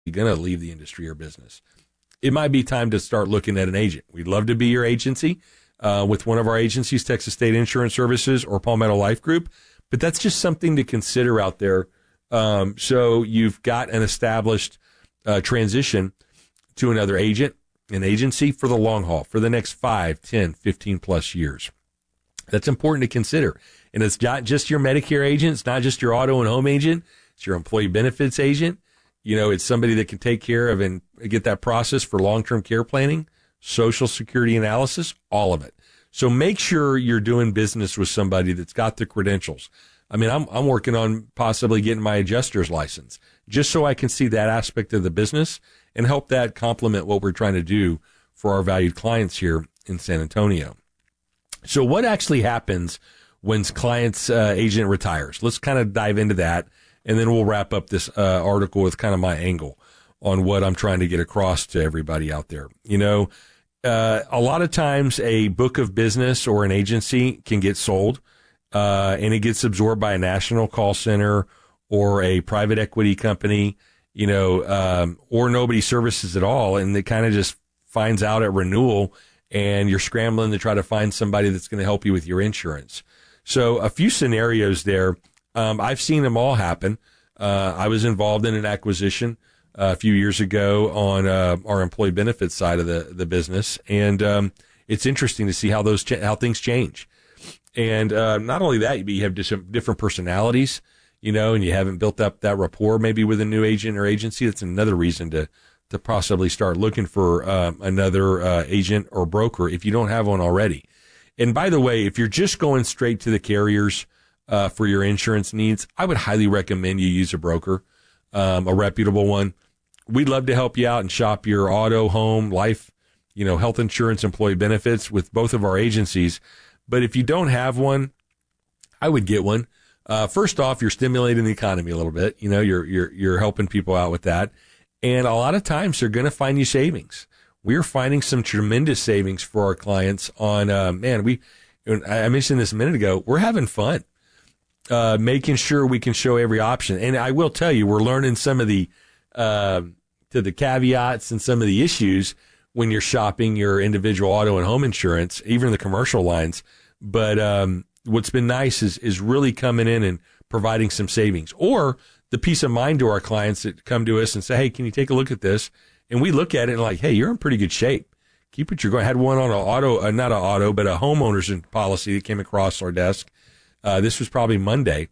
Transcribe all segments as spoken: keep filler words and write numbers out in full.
going to leave the industry or business. It might be time to start looking at an agent. We'd love to be your agency uh, with one of our agencies, Texas State Insurance Services or Palmetto Life Group, but that's just something to consider out there. Um, so you've got an established uh, transition to another agent, an agency for the long haul, for the next five, ten, fifteen plus years. That's important to consider. And it's not just your Medicare agent. It's not just your auto and home agent. It's your employee benefits agent. You know, it's somebody that can take care of and get that process for long-term care planning, Social Security analysis, all of it. So make sure you're doing business with somebody that's got the credentials. I mean, I'm, I'm working on possibly getting my adjuster's license just so I can see that aspect of the business and help that complement what we're trying to do for our valued clients here in San Antonio. So what actually happens when client's uh, agent retires? Let's kind of dive into that, and then we'll wrap up this uh, article with kind of my angle on what I'm trying to get across to everybody out there. You know, uh, a lot of times a book of business or an agency can get sold, uh, and it gets absorbed by a national call center or a private equity company, you know, um, or nobody services at all, and it kind of just finds out at renewal, and you're scrambling to try to find somebody that's going to help you with your insurance. So a few scenarios there. Um, I've seen them all happen. Uh, I was involved in an acquisition uh, a few years ago on uh, our employee benefits side of the, the business. And um, it's interesting to see how those ch- how things change. And uh, not only that, you have just different personalities, you know, and you haven't built up that rapport maybe with a new agent or agency. That's another reason to to possibly start looking for uh, another uh, agent or broker if you don't have one already. And by the way, if you're just going straight to the carriers uh, for your insurance needs, I would highly recommend you use a broker, um, a reputable one. We'd love to help you out and shop your auto, home, life, you know, health insurance, employee benefits with both of our agencies. But if you don't have one, I would get one. Uh, first off, you're stimulating the economy a little bit. You know, you're you're you're helping people out with that. And a lot of times they're going to find you savings. We're finding some tremendous savings for our clients on, uh, man, we, I mentioned this a minute ago, we're having fun, uh, making sure we can show every option. And I will tell you, we're learning some of the, uh, to the caveats and some of the issues when you're shopping your individual auto and home insurance, even the commercial lines. But, um, what's been nice is, is really coming in and providing some savings, or the peace of mind to our clients that come to us and say, hey, can you take a look at this? And we look at it and like, hey, you're in pretty good shape. Keep it. You're going. I had one on an auto, uh, not an auto, but a homeowner's policy that came across our desk. Uh, this was probably Monday.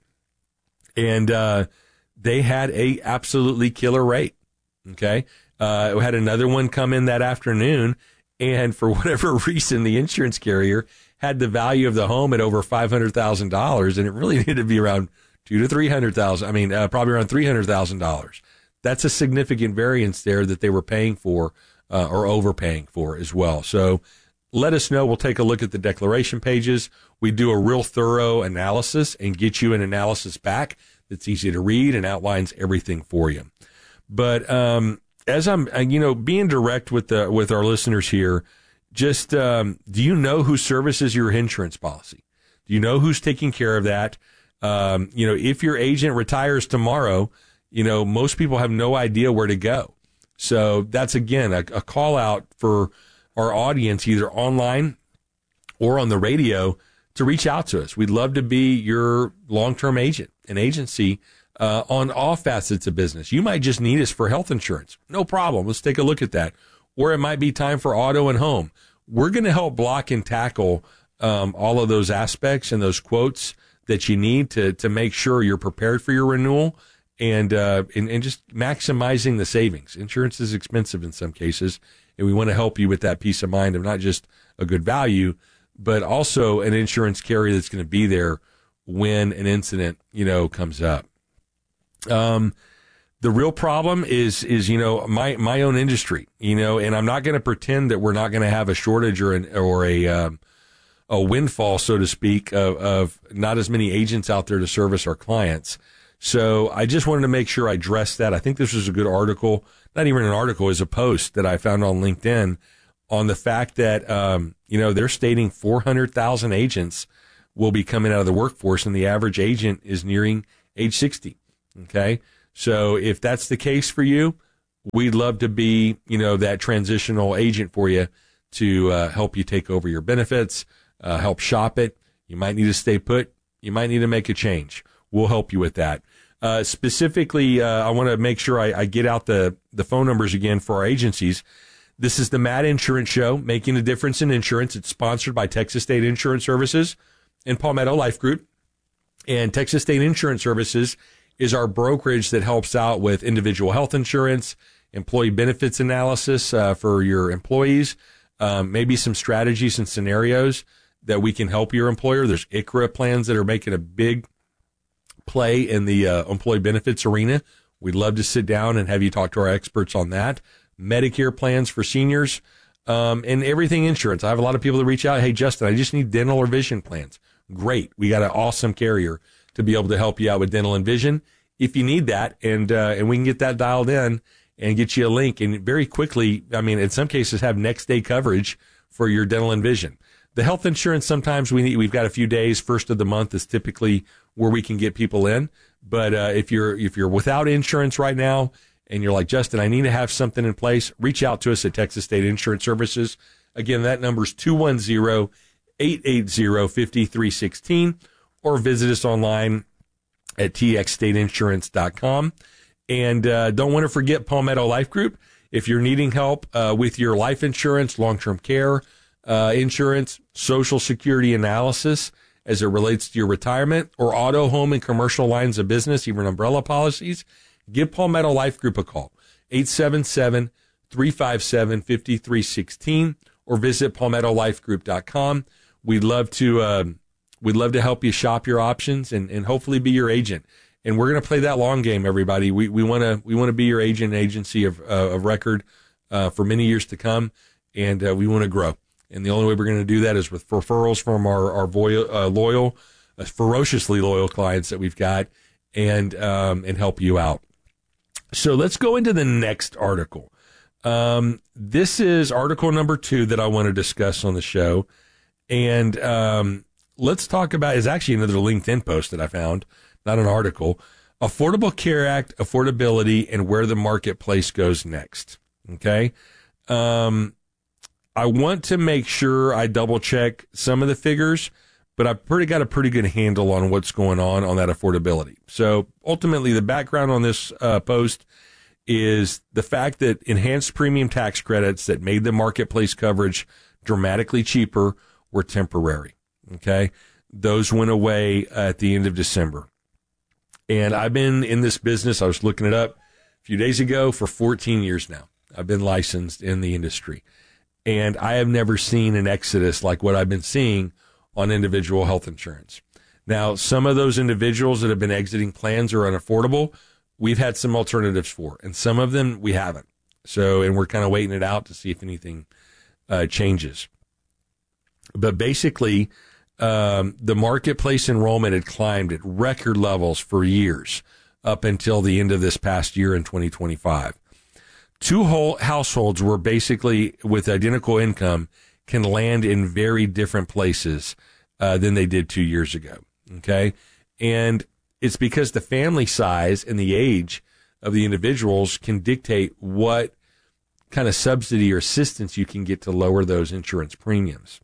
And, uh, they had a absolutely killer rate. Okay. Uh, we had another one come in that afternoon. And for whatever reason, the insurance carrier had the value of the home at over five hundred thousand dollars. And it really needed to be around two to three hundred thousand. I mean, uh, probably around three hundred thousand dollars. That's a significant variance there that they were paying for, uh, or overpaying for as well. So let us know. We'll take a look at the declaration pages. We do a real thorough analysis and get you an analysis back that's easy to read and outlines everything for you. But, um, as I'm, you know, being direct with the, with our listeners here, just, um, do you know who services your insurance policy? Do you know who's taking care of that? Um, you know, if your agent retires tomorrow, you know, most people have no idea where to go. So that's, again, a, a call out for our audience, either online or on the radio, to reach out to us. We'd love to be your long-term agent, an agency uh, on all facets of business. You might just need us for health insurance. No problem. Let's take a look at that. Or it might be time for auto and home. We're going to help block and tackle um, all of those aspects and those quotes that you need to to make sure you're prepared for your renewal. And, uh, and, and just maximizing the savings. Insurance is expensive in some cases, and we want to help you with that peace of mind of not just a good value, but also an insurance carrier that's going to be there when an incident, you know, comes up. Um, the real problem is, is, you know, my, my own industry, you know, and I'm not going to pretend that we're not going to have a shortage or an, or a, um, a windfall, so to speak, of, of not as many agents out there to service our clients. So I just wanted to make sure I addressed that. I think this was a good article, not even an article, is a post that I found on LinkedIn on the fact that, um, you know, they're stating four hundred thousand agents will be coming out of the workforce, and the average agent is nearing age sixty. Okay. So if that's the case for you, we'd love to be, you know, that transitional agent for you to uh, help you take over your benefits, uh, help shop it. You might need to stay put. You might need to make a change. We'll help you with that. Uh, specifically, uh, I want to make sure I, I get out the, the phone numbers again for our agencies. This is the Matt Insurance Show, making a difference in insurance. It's sponsored by Texas State Insurance Services and Palmetto Life Group. And Texas State Insurance Services is our brokerage that helps out with individual health insurance, employee benefits analysis uh, for your employees, um, maybe some strategies and scenarios that we can help your employer. There's I C R A plans that are making a big play in the uh, employee benefits arena. We'd love to sit down and have you talk to our experts on that. Medicare plans for seniors, um, and everything insurance. I have a lot of people that reach out, hey, Justin, I just need dental or vision plans. Great. We got an awesome carrier to be able to help you out with dental and vision if you need that, and uh, and we can get that dialed in and get you a link, and very quickly, I mean, in some cases, have next day coverage for your dental and vision. The health insurance, sometimes we need, we've got a few days. First of the month is typically where we can get people in. But uh, if you're if you're without insurance right now and you're like, Justin, I need to have something in place, reach out to us at Texas State Insurance Services. Again, that number is two one zero, eight eight zero, five three one six, or visit us online at t x state insurance dot com. And uh, don't want to forget Palmetto Life Group. If you're needing help uh, with your life insurance, long-term care uh, insurance, Social Security analysis as it relates to your retirement, or auto, home, and commercial lines of business, even umbrella policies, give Palmetto Life Group a call, eight seven seven, three five seven, five three one six, or visit palmetto life group dot com. We'd love to uh, we'd love to help you shop your options and, and hopefully be your agent. And we're going to play that long game, everybody. We we want to we want to be your agent agency of uh, of record uh, for many years to come, and uh, we want to grow. And the only way we're going to do that is with referrals from our our voy- uh, loyal, uh, ferociously loyal clients that we've got, and um, and help you out. So let's go into the next article. Um, this is article number two that I want to discuss on the show, and um, let's talk about is actually another LinkedIn post that I found. Not an article. Affordable Care Act, affordability, and where the marketplace goes next. Okay. Um, I want to make sure I double check some of the figures, but I've pretty got a pretty good handle on what's going on on that affordability. So ultimately, the background on this uh, post is the fact that enhanced premium tax credits that made the marketplace coverage dramatically cheaper were temporary. Okay. Those went away at the end of December. And I've been in this business, I was looking it up a few days ago, for fourteen years now. I've been licensed in the industry. And I have never seen an exodus like what I've been seeing on individual health insurance. Now, some of those individuals that have been exiting plans are unaffordable. We've had some alternatives for, and some of them we haven't. So, and we're kind of waiting it out to see if anything uh, changes. But basically, Um, the marketplace enrollment had climbed at record levels for years up until the end of this past year in twenty twenty-five. Two whole households were basically with identical income can land in very different places uh, than they did two years ago. Okay. And it's because the family size and the age of the individuals can dictate what kind of subsidy or assistance you can get to lower those insurance premiums.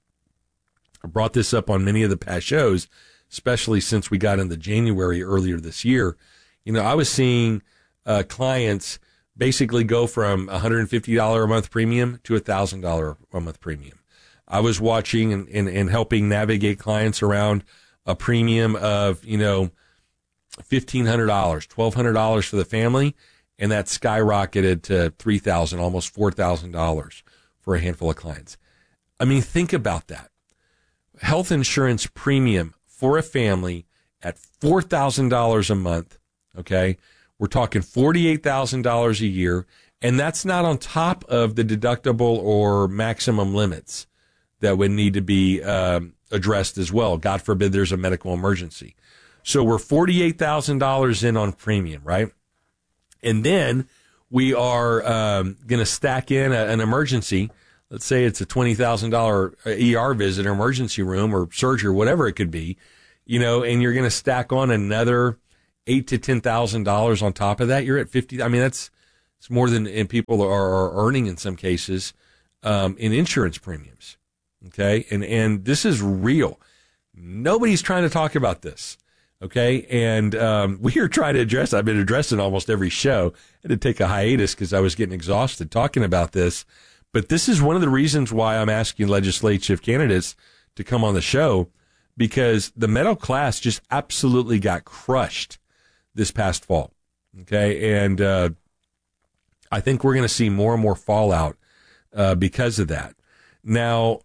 I brought this up on many of the past shows, especially since we got into January earlier this year. You know, I was seeing uh, clients basically go from one hundred fifty dollars a month premium to one thousand dollars a month premium. I was watching and, and, and helping navigate clients around a premium of, you know, fifteen hundred dollars, twelve hundred dollars for the family, and that skyrocketed to three thousand dollars, almost four thousand dollars for a handful of clients. I mean, think about that. Health insurance premium for a family at four thousand dollars a month, okay? We're talking forty-eight thousand dollars a year, and that's not on top of the deductible or maximum limits that would need to be um, addressed as well. God forbid there's a medical emergency. So we're forty-eight thousand dollars in on premium, right? And then we are um, going to stack in a, an emergency. Let's say it's a twenty thousand dollars E R visit or emergency room or surgery, whatever it could be, you know, and you're going to stack on another eight to ten thousand dollars on top of that. You're at fifty. I mean, that's It's more than and people are, are earning in some cases um, in insurance premiums. Okay, and and this is real. Nobody's trying to talk about this. Okay, and um, we are trying to address. I've been addressing almost every show. I had to take a hiatus because I was getting exhausted talking about this. But this is one of the reasons why I'm asking legislative candidates to come on the show, because the middle class just absolutely got crushed this past fall. Okay, and uh, I think we're going to see more and more fallout uh, because of that. Now,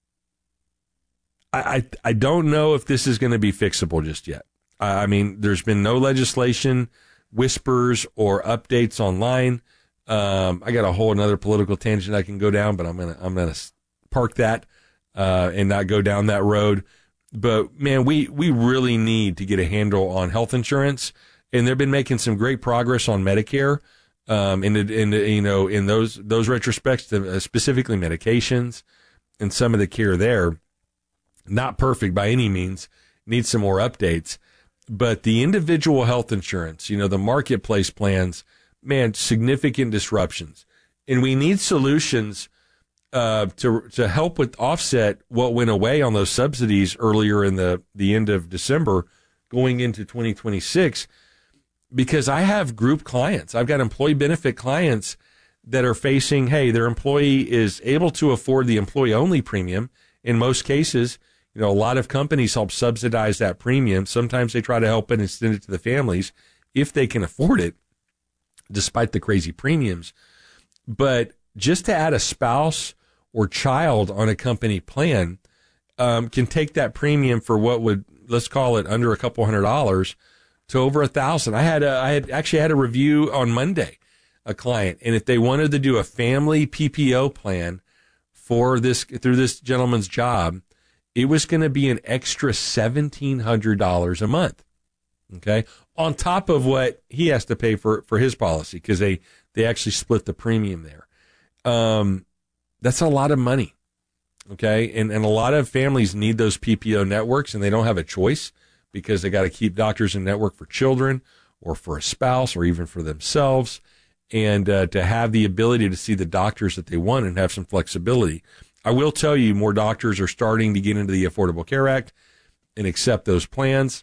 I, I I don't know if this is going to be fixable just yet. I, I mean, there's been no legislation, whispers, or updates online. Um, I got a whole another political tangent I can go down, but I'm gonna I'm gonna park that uh, and not go down that road. But man, we we really need to get a handle on health insurance, and they've been making some great progress on Medicare. Um, in the, in the, you know in those those retrospects, uh, specifically medications and some of the care there. Not perfect by any means. Needs some more updates. But the individual health insurance, you know, the marketplace plans, man, significant disruptions. And we need solutions uh, to to help with offset what went away on those subsidies earlier in the, the end of December going into twenty twenty-six. Because I have group clients. I've got employee benefit clients that are facing, hey, their employee is able to afford the employee-only premium. In most cases, you know, a lot of companies help subsidize that premium. Sometimes they try to help and extend it to the families if they can afford it, despite the crazy premiums. But just to add a spouse or child on a company plan um, can take that premium for what would, let's call it under a couple hundred dollars to over a thousand. I had a, I had actually had a review on Monday, a client, and if they wanted to do a family P P O plan for this, through this gentleman's job, it was going to be an extra seventeen hundred dollars a month. Okay. On top of what he has to pay for, for his policy, because they, they actually split the premium there. Um, that's a lot of money. Okay. And, and a lot of families need those P P O networks, and they don't have a choice because they got to keep doctors in network for children or for a spouse or even for themselves. And uh, to have the ability to see the doctors that they want and have some flexibility. I will tell you, more doctors are starting to get into the Affordable Care Act and accept those plans,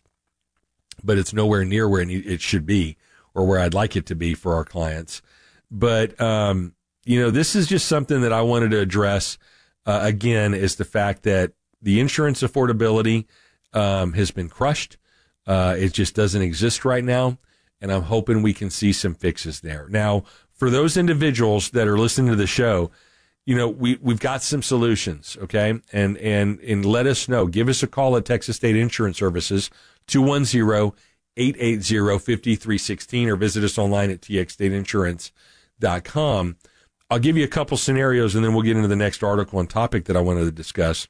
but it's nowhere near where it should be or where I'd like it to be for our clients. But, um, you know, this is just something that I wanted to address, uh, again, is the fact that the insurance affordability um, has been crushed. Uh, it just doesn't exist right now, and I'm hoping we can see some fixes there. Now, for those individuals that are listening to the show, you know, we, we've got some solutions, okay? And, and, and let us know. Give us a call at Texas State Insurance Services, two one zero, eight eight zero, five three one six, or visit us online at t x state insurance dot com. I'll give you a couple scenarios, and then we'll get into the next article and topic that I wanted to discuss.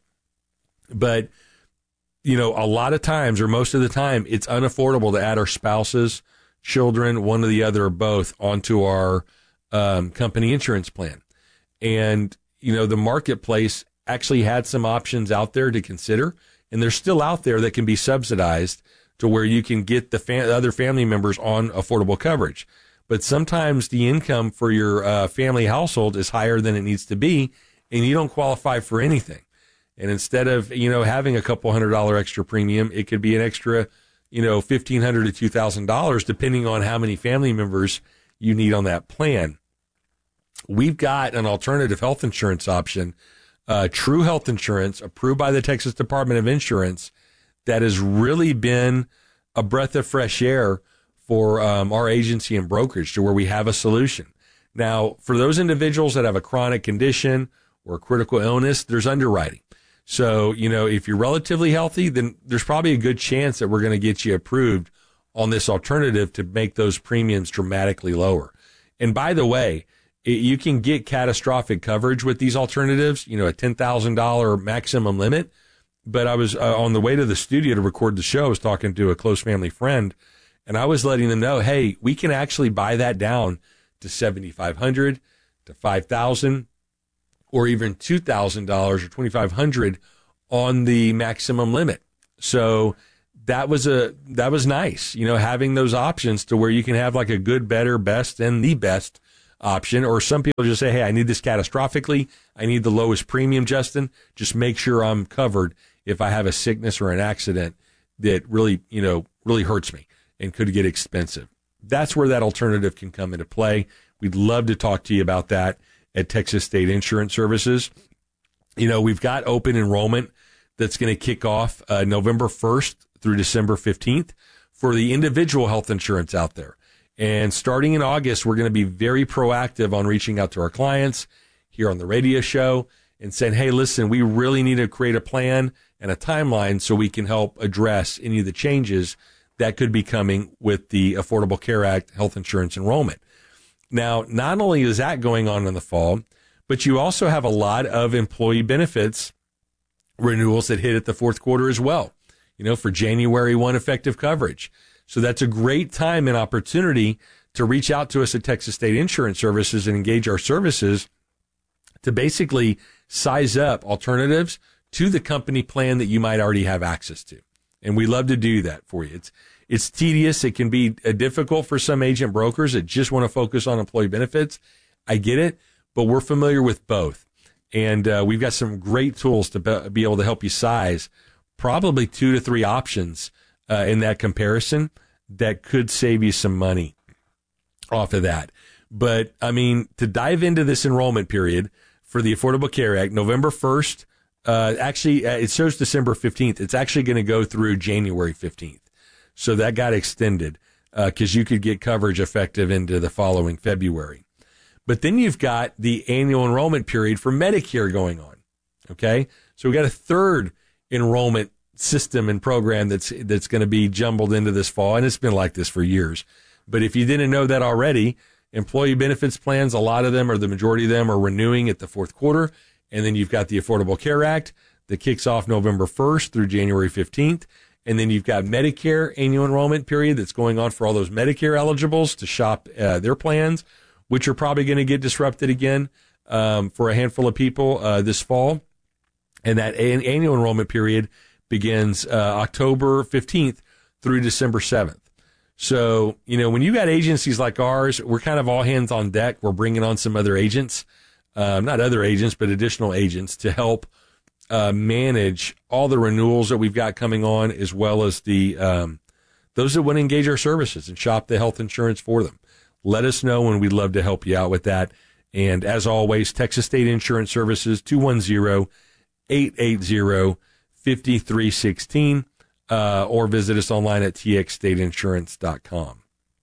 But, you know, a lot of times, or most of the time, it's unaffordable to add our spouses, children, one or the other, or both, onto our um, company insurance plan. And, you know, the marketplace actually had some options out there to consider, and they're still out there that can be subsidized to where you can get the fam- other family members on affordable coverage. But sometimes the income for your uh, family household is higher than it needs to be, and you don't qualify for anything. And instead of, you know, having a couple hundred dollar extra premium, it could be an extra, you know, fifteen hundred dollars to two thousand dollars, depending on how many family members you need on that plan. We've got an alternative health insurance option, uh, True Health Insurance, approved by the Texas Department of Insurance, that has really been a breath of fresh air for um, our agency and brokerage, to where we have a solution. Now, for those individuals that have a chronic condition or a critical illness, there's underwriting. So, you know, if you're relatively healthy, then there's probably a good chance that we're going to get you approved on this alternative to make those premiums dramatically lower. And by the way, it, you can get catastrophic coverage with these alternatives, you know, a ten thousand dollars maximum limit. But I was uh, on the way to the studio to record the show. I was talking to a close family friend, and I was letting them know, hey, we can actually buy that down to seventy-five hundred dollars, to five thousand dollars, or even two thousand dollars or twenty-five hundred dollars on the maximum limit. So that was a that was nice, you know, having those options to where you can have like a good, better, best, and the best option, or some people just say, hey, I need this catastrophically. I need the lowest premium, Justin. Just make sure I'm covered if I have a sickness or an accident that really, you know, really hurts me and could get expensive. That's where that alternative can come into play. We'd love to talk to you about that at Texas State Insurance Services. You know, we've got open enrollment that's going to kick off uh, November first through December fifteenth for the individual health insurance out there. And starting in August, we're going to be very proactive on reaching out to our clients here on the radio show and saying, hey, listen, we really need to create a plan and a timeline so we can help address any of the changes that could be coming with the Affordable Care Act health insurance enrollment. Now, not only is that going on in the fall, but you also have a lot of employee benefits renewals that hit at the fourth quarter as well, you know, for January first effective coverage. So that's a great time and opportunity to reach out to us at Texas State Insurance Services and engage our services to basically size up alternatives to the company plan that you might already have access to. And we love to do that for you. It's it's tedious. It can be uh, difficult for some agent brokers that just want to focus on employee benefits. I get it, but we're familiar with both. And uh, we've got some great tools to be, be able to help you size probably two to three options uh, in that comparison that could save you some money off of that. But, I mean, to dive into this enrollment period for the Affordable Care Act, November first, uh, actually, uh, it shows December fifteenth. It's actually going to go through January fifteenth. So that got extended because uh, you could get coverage effective into the following February. But then you've got the annual enrollment period for Medicare going on. Okay. So we got a third enrollment system and program that's, that's going to be jumbled into this fall. And it's been like this for years. But if you didn't know that already, employee benefits plans, a lot of them or the majority of them are renewing at the fourth quarter. And then you've got the Affordable Care Act that kicks off November first through January fifteenth. And then you've got Medicare annual enrollment period that's going on for all those Medicare eligibles to shop uh, their plans, which are probably going to get disrupted again um, for a handful of people uh, this fall. And that an- annual enrollment period begins uh, October fifteenth through December seventh. So, you know, when you got agencies like ours, we're kind of all hands on deck. We're bringing on some other agents, um, not other agents, but additional agents to help uh, manage all the renewals that we've got coming on, as well as the um, those that want to engage our services and shop the health insurance for them. Let us know, and we'd love to help you out with that. And as always, Texas State Insurance Services, two one zero, eight eight zero, five three one six, uh, or visit us online at t x state insurance dot com.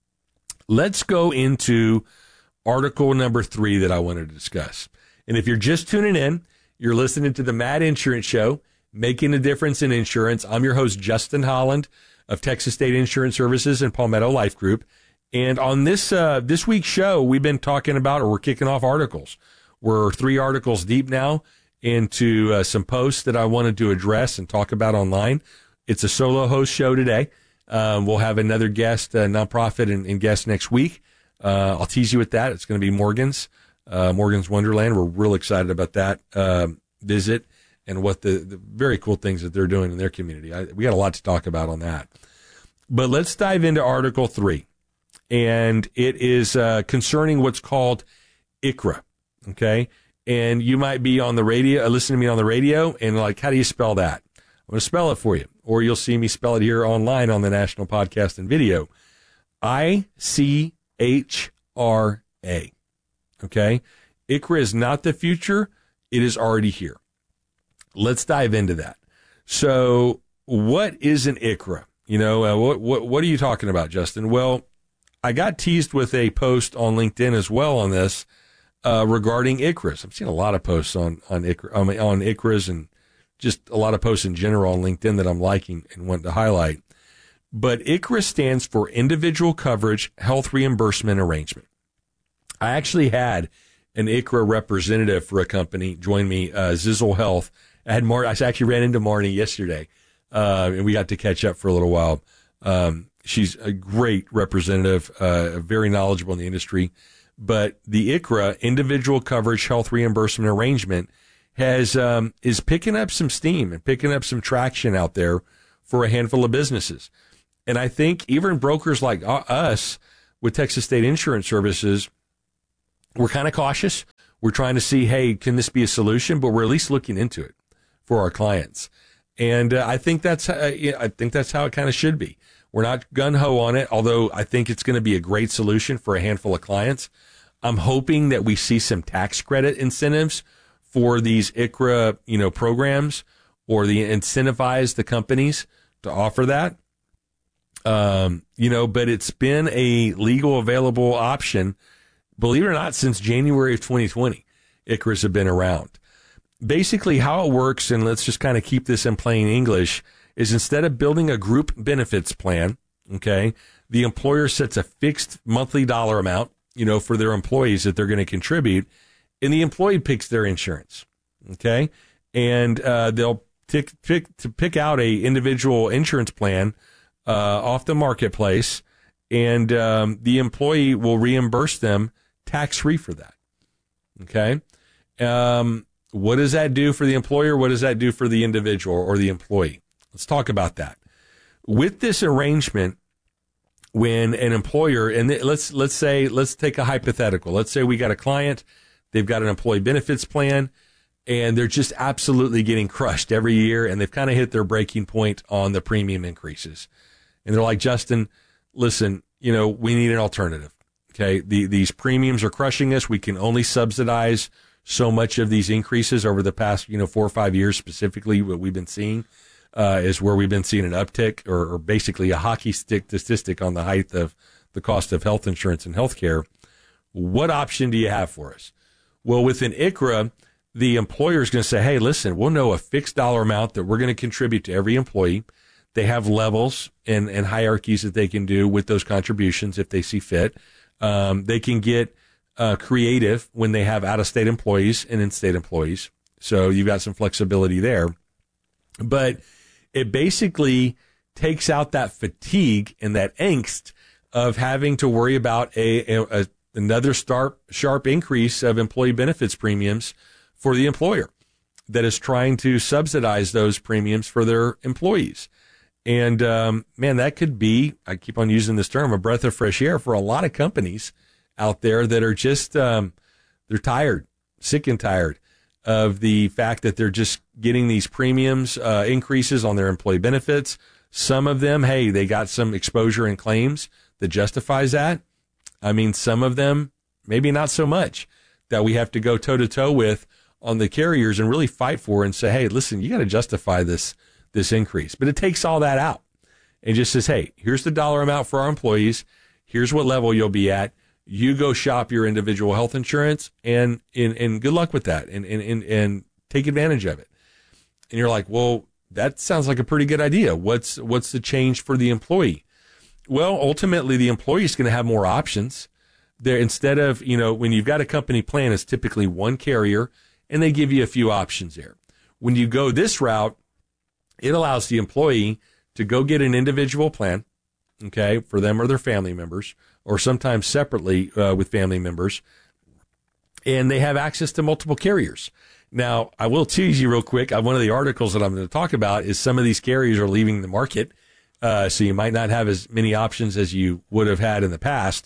Let's go into article number three that I wanted to discuss. And if you're just tuning in, you're listening to the Mad Insurance Show, Making a Difference in Insurance. I'm your host, Justin Holland of Texas State Insurance Services and Palmetto Life Group. And on this uh, this week's show, we've been talking about, or we're kicking off articles. We're three articles deep now into uh, some posts that I wanted to address and talk about online. It's a solo host show today. Um, we'll have another guest, uh, nonprofit and, and guest next week. Uh, I'll tease you with that. It's going to be Morgan's, uh, Morgan's Wonderland. We're real excited about that um, visit and what the, the very cool things that they're doing in their community. I, we got a lot to talk about on that. But let's dive into Article three. And it is uh, concerning what's called I C R A, okay? And you might be on the radio, uh, listening to me on the radio, and like, how do you spell that? I'm going to spell it for you, or you'll see me spell it here online on the National Podcast and Video. I C H R A, okay? I C R A is not the future. It is already here. Let's dive into that. So what is an I C R A? You know, uh, what, what, what are you talking about, Justin? Well, I got teased with a post on LinkedIn as well on this uh, regarding I C R As. I've seen a lot of posts on on I C R A, on, on I C R As and just a lot of posts in general on LinkedIn that I'm liking and want to highlight. But I C R A stands for Individual Coverage Health Reimbursement Arrangement. I actually had an I C R A representative for a company join me, uh, Zizzle Health. I had Mar- I actually ran into Marnie yesterday, uh, and we got to catch up for a little while. Um, She's a great representative, uh, very knowledgeable in the industry. But the I C R A, Individual Coverage Health Reimbursement Arrangement, has um, is picking up some steam and picking up some traction out there for a handful of businesses. And I think even brokers like us with Texas State Insurance Services we're kind of cautious. We're trying to see, hey, can this be a solution? But we're at least looking into it for our clients. And uh, I think that's uh, yeah, I think that's how it kind of should be. We're not gung-ho on it, although I think it's going to be a great solution for a handful of clients. I'm hoping that we see some tax credit incentives for these I C R A, you know, programs, or the incentivize the companies to offer that. Um, you know, but it's been a legal available option, believe it or not, since January of twenty twenty. I C R As have been around. Basically, how it works, and let's just kind of keep this in plain English, is instead of building a group benefits plan, okay, the employer sets a fixed monthly dollar amount, you know, for their employees that they're going to contribute, and the employee picks their insurance, okay, and uh, they'll pick, pick to pick out a individual insurance plan uh, off the marketplace, and um, the employee will reimburse them tax-free for that, okay. Um, what does that do for the employer? What does that do for the individual or the employee? Let's talk about that. With this arrangement, when an employer, and let's let's say, let's take a hypothetical. Let's say we got a client, they've got an employee benefits plan, and they're just absolutely getting crushed every year, and they've kind of hit their breaking point on the premium increases. And they're like, Justin, listen, you know, we need an alternative. Okay, the, these premiums are crushing us. We can only subsidize so much of these increases over the past, you know, four or five years specifically. What we've been seeing uh, is where we've been seeing an uptick, or, or basically a hockey stick statistic on the height of the cost of health insurance and healthcare. What option do you have for us? Well, within I C R A, the employer is going to say, hey, listen, we'll know a fixed dollar amount that we're going to contribute to every employee. They have levels and, and hierarchies that they can do with those contributions if they see fit. Um, they can get uh, creative when they have out-of-state employees and in-state employees. So you've got some flexibility there. But it basically takes out that fatigue and that angst of having to worry about a, a, a another sharp, sharp increase of employee benefits premiums for the employer that is trying to subsidize those premiums for their employees. And, um, man, that could be, I keep on using this term, a breath of fresh air for a lot of companies out there that are just, um, they're tired, sick and tired of the fact that they're just getting these premiums, uh, increases on their employee benefits. Some of them, hey, they got some exposure and claims that justifies that. I mean, some of them, maybe not so much, that we have to go toe to toe with on the carriers and really fight for and say, hey, listen, you got to justify this, this increase. But it takes all that out and just says, hey, here's the dollar amount for our employees. Here's what level you'll be at. You go shop your individual health insurance, and, and, and good luck with that, and, and, and, and take advantage of it. And you're like, well, that sounds like a pretty good idea. What's, what's the change for the employee? Well, ultimately, the employee is going to have more options there. Instead of, you know, when you've got a company plan, it's typically one carrier, and they give you a few options there. When you go this route, it allows the employee to go get an individual plan, okay, for them or their family members, or sometimes separately uh, with family members, and they have access to multiple carriers. Now, I will tease you real quick. One of the articles that I'm going to talk about is some of these carriers are leaving the market. Uh, so you might not have as many options as you would have had in the past.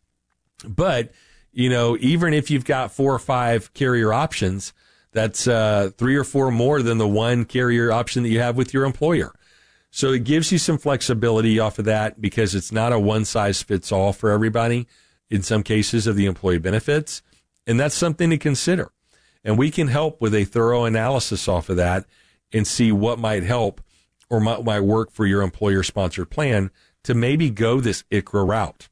But, you know, even if you've got four or five carrier options, that's uh, three or four more than the one carrier option that you have with your employer. So it gives you some flexibility off of that, because it's not a one size fits all for everybody in some cases of the employee benefits. And that's something to consider. And we can help with a thorough analysis off of that and see what might help or might, might work for your employer-sponsored plan to maybe go this I C R A route.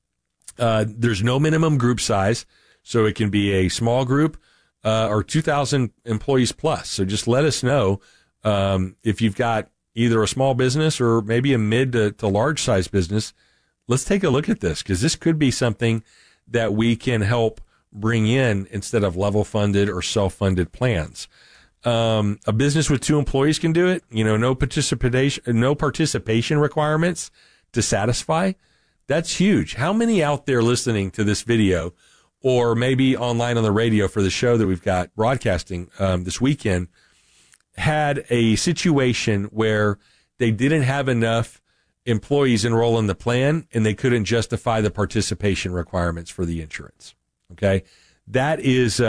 Uh, there's no minimum group size, so it can be a small group uh, or two thousand employees plus. So just let us know um, if you've got either a small business or maybe a mid to, to large size business. Let's take a look at this, because this could be something that we can help bring in instead of level-funded or self-funded plans. Um, a business with two employees can do it. You know, no participation, no participation requirements to satisfy. That's huge. How many out there listening to this video, or maybe online on the radio for the show that we've got broadcasting um, this weekend, had a situation where they didn't have enough employees enroll in the plan and they couldn't justify the participation requirements for the insurance? Okay. that is